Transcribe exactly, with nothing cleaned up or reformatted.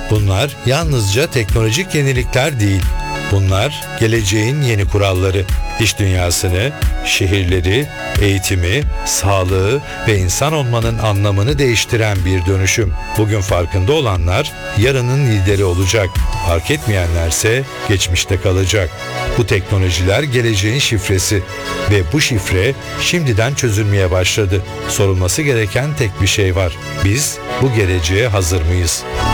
Bunlar yalnızca teknolojik yenilikler değil. Bunlar geleceğin yeni kuralları. İş dünyasını, şehirleri, eğitimi, sağlığı ve insan olmanın anlamını değiştiren bir dönüşüm. Bugün farkında olanlar yarının lideri olacak. Fark etmeyenlerse geçmişte kalacak. Bu teknolojiler geleceğin şifresi ve bu şifre şimdiden çözülmeye başladı. Sorulması gereken tek bir şey var. Biz bu geleceğe hazır mıyız?